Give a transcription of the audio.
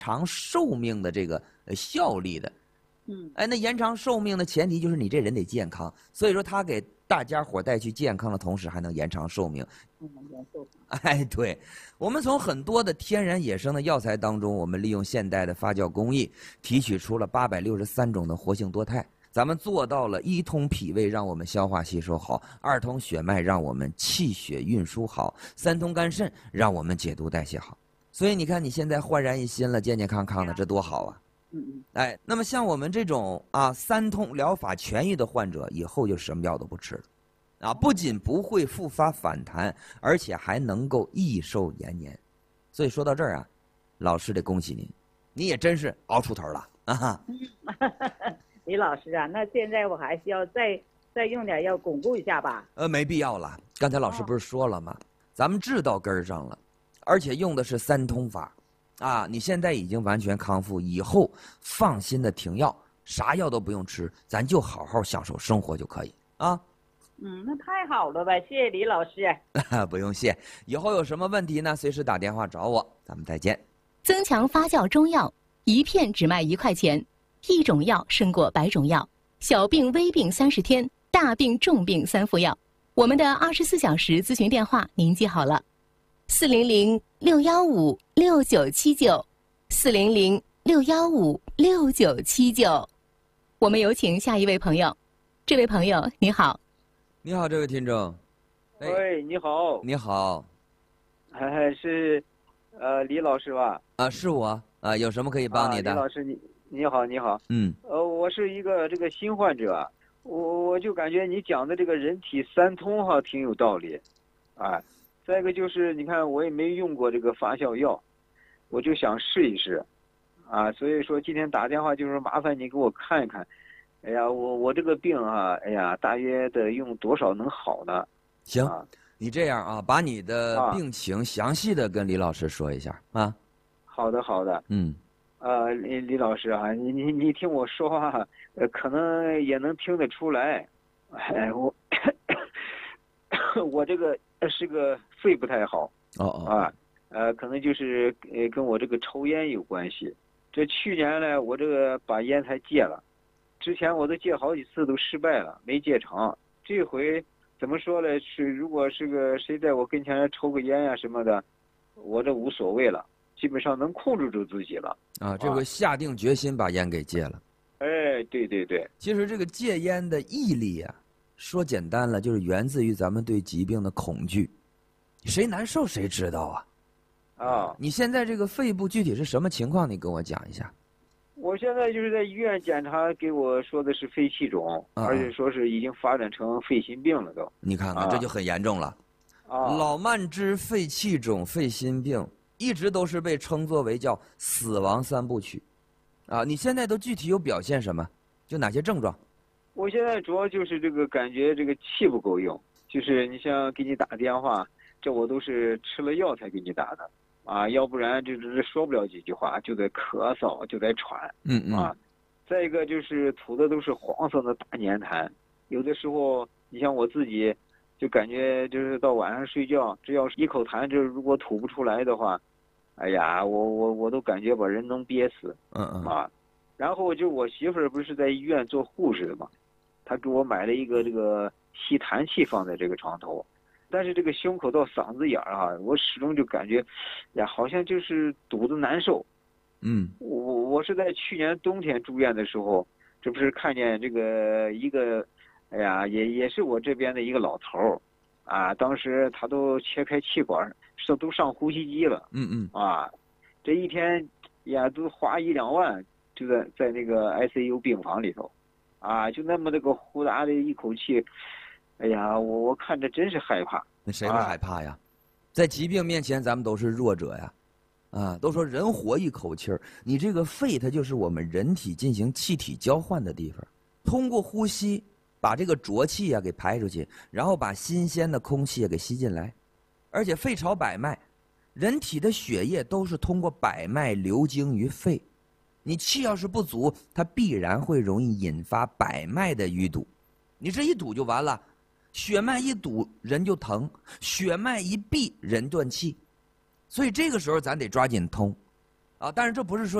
长寿命的这个效力的。 哎， 那延长寿命的前提就是你这人得健康，所以说他给大家伙带去健康的同时还能延长寿命。哎，对，我们从很多的天然野生的药材当中，我们利用现代的发酵工艺，提取出了863种的活性多肽。咱们做到了一通脾胃，让我们消化吸收好；二通血脉，让我们气血运输好；三通肝肾，让我们解毒代谢好。所以你看，你现在焕然一新了，健健康康的，这多好啊！哎，那么像我们这种三通疗法痊愈的患者，以后就什么药都不吃了，不仅不会复发反弹，而且还能够益寿延年。所以说到这儿老师得恭喜您，你也真是熬出头了啊！ 李老师啊，那现在我还需要再用点药巩固一下吧？ 没必要了。刚才老师不是说了吗？咱们治到根儿上了，而且用的是三通法。你现在已经完全康复，以后放心的停药，啥药都不用吃，咱就好好享受生活就可以啊。 那太好了呗，谢谢李老师。 不用谢，以后有什么问题呢，随时打电话找我，咱们再见。 增强发酵中药，一片只卖1块钱，一种药胜过100种药，小病微病30天，大病重病3副药。我们的24小时咨询电话您记好了，400-615-6979，400-615-6979。我们有请下一位朋友。这位朋友你好。 你好，这位听众。 喂，你好。 你好。 是李老师吧？ 是我有什么可以帮你的？ 李老师，你好，你好。我是一个这个新患者，我就感觉你讲的这个人体三通挺有道理，再一个就是你看我也没用过这个发酵药，我就想试一试，所以说今天打电话就是麻烦你给我看一看，哎呀，我这个病哎呀，大约得用多少能好呢？ 行，你这样把你的病情详细的跟李老师说一下啊。 好的，好的。李老师你听我说话，可能也能听得出来，我这个是个肺不太好可能就是跟我这个抽烟有关系。这去年呢，我这个把烟才戒了，之前我都戒好几次都失败了，没戒成。这回怎么说呢？如果是个谁在我跟前抽个烟呀什么的，我这无所谓了，基本上能控制住自己了。 这回下定决心把烟给戒了。 哎，对对对。 其实这个戒烟的毅力说简单了，就是源自于咱们对疾病的恐惧。谁难受谁知道你现在这个肺部具体是什么情况？你跟我讲一下。 我现在就是在医院检查，给我说的是肺气肿，而且说是已经发展成肺心病了都。 你看看，这就很严重了。老慢支、肺气肿、肺心病，一直都是被称作为叫死亡3部曲。你现在都具体有表现什么？就哪些症状？ 我现在主要就是这个感觉这个气不够用，就是你像给你打电话，这我都是吃了药才给你打的。要不然这说不了几句话，就在咳嗽，就在喘。再一个就是吐的都是黄色的大粘痰，有的时候你像我自己，就感觉就是到晚上睡觉，只要是一口痰，就是如果吐不出来的话，哎呀，我都感觉把人能憋死。然后就我媳妇儿不是在医院做护士的嘛，她给我买了一个这个吸痰器放在这个床头。但是这个胸口到嗓子眼儿我始终就感觉，呀，好像就是堵得难受。我是在去年冬天住院的时候，这不是看见这个一个，哎呀，也是我这边的一个老头儿，当时他都切开气管，都上呼吸机了。这一天呀都花1、2万，就在那个 ICU 病房里头，就那么这个呼啦的一口气。哎呀，我看着真是害怕。 那谁不害怕呀？在疾病面前，咱们都是弱者呀。都说人活一口气儿，你这个肺它就是我们人体进行气体交换的地方，通过呼吸把这个浊气给排出去，然后把新鲜的空气给吸进来。而且肺朝百脉，人体的血液都是通过百脉流经于肺。你气要是不足，它必然会容易引发百脉的淤堵。你这一堵就完了。血脉一堵人就疼，血脉一闭人断气，所以这个时候咱得抓紧通。 啊，但是这不是说